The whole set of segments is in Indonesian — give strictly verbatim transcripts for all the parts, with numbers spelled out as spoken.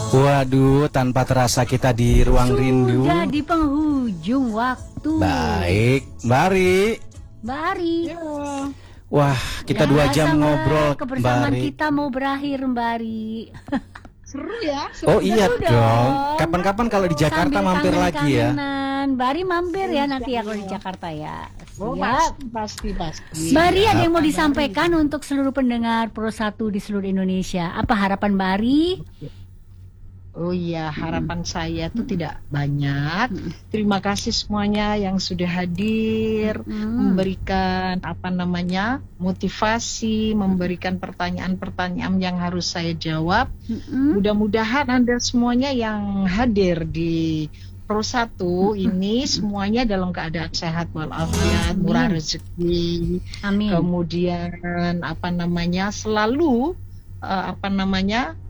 Waduh, tanpa terasa kita di ruang Sudah rindu. Sudah di penghujung waktu. Baik, Mbak Ari. Mbak Ari. Wah, kita Ya, dua jam sama ngobrol, Mbak kebersamaan Ari. kita mau berakhir, Mbak Ari. Seru ya. Seru. Oh iya Seru dong. dong. Kapan-kapan kalau di Jakarta Sambil mampir lagi ya. kangen-kangenan. Mbak Ari mampir ya nanti ya kalau di Jakarta ya. Oh, Siap. pasti, pasti, pasti. Mbak Ari, ada yang mau disampaikan untuk seluruh pendengar Pro satu di seluruh Indonesia? Apa harapan Mbak Ari? Oh iya, harapan saya tuh tidak banyak. Terima kasih semuanya yang sudah hadir, Hmm. memberikan apa namanya motivasi, memberikan pertanyaan-pertanyaan yang harus saya jawab. Mm-mm. Mudah-mudahan Anda semuanya yang hadir di Pro satu ini semuanya dalam keadaan sehat walafiat, murah rezeki. Amin. Kemudian apa namanya selalu uh, apa namanya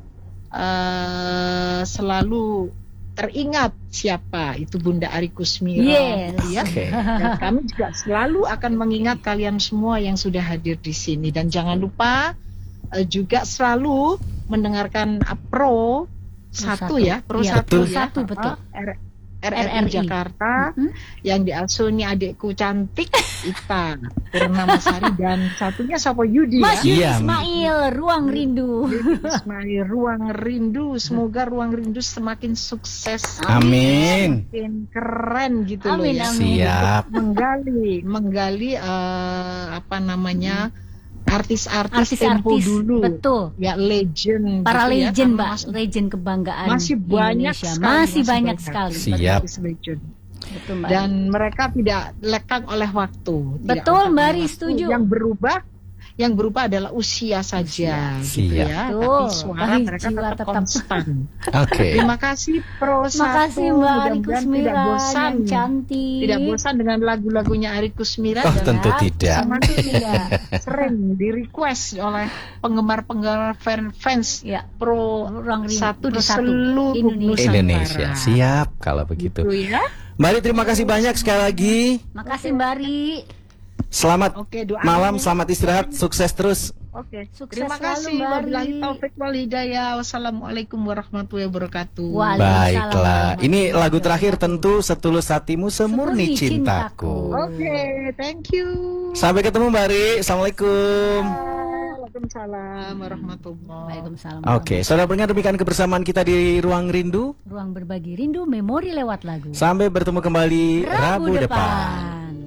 uh, selalu teringat siapa itu Bunda Ari Kusmira. Yes. Ya. Oke. Dan kami juga selalu akan mengingat kalian semua yang sudah hadir di sini dan jangan lupa uh, juga selalu mendengarkan uh, Pro satu ya, Pro Iya, satu Pro ya. satu, betul. R- R R R I R I Jakarta Mm-hmm. yang diasuhni adikku cantik Ita Purnamasari dan satunya siapa Yudi Mas ya. Yudi Iya. Ismail, Ruang Rindu. Ismail Ruang Rindu, semoga Ruang Rindu semakin sukses, Amin. semakin keren gitu Amin, loh ya. amin. Siap. Menggali, menggali eh, apa namanya artis-artis tempo Artis-artis, dulu, betul. ya legend, Para gitu ya, legend, karena Mbak, masih, legend kebanggaan masih banyak Indonesia. sekali, Masih banyak sekali. Siap. artis legend. Betul, Mbak. Dan mereka tidak lekang oleh waktu. Tidak Betul, lekang Mbak oleh Ari, waktu. setuju. Yang berubah, yang berubah adalah usia saja, gitu Siap. ya. Betul. Tapi suara Tapi mereka jiwa tetap, tetap. konstan. Oke. Terima kasih Pro Terima satu. kasih Mbak Ari Mudah-mudahan tidak Kusmira bosan, yang cantik. tidak bosan dengan lagu-lagunya Ari Kusmira. Oh, dan tentu tidak. semakin tidak sering di request oleh penggemar-penggemar fan- fans Ya. Pro Ruang Rindu, satu Pro di satu. seluruh Indonesia. Nusantara. Indonesia. Siap kalau begitu. Gitu ya. Mbak Ari, terima kasih banyak sekali lagi. Makasih Mbak Ari. Selamat Oke, doain. malam, selamat istirahat, sukses terus. Oke, Sukses terima selalu, kasih. Mbak Ari. Wabillahi taufik wal hidayah. Wassalamualaikum warahmatullahi wabarakatuh. Waalaikumsalam Baiklah, ini warahmatullahi lagu terakhir wabarakatuh. tentu Setulus Hatimu Semurni Semurni Cintaku. Cintaku. Oke, thank you. Sampai ketemu Mbak Ari, Assalamualaikum. Waalaikumsalam warahmatullahi. Waalaikumsalam. Oke, saudara pendengar, demikian kebersamaan kita di Ruang Rindu. Ruang berbagi rindu, memori lewat lagu. Sampai bertemu kembali Rabu Rabu depan. depan.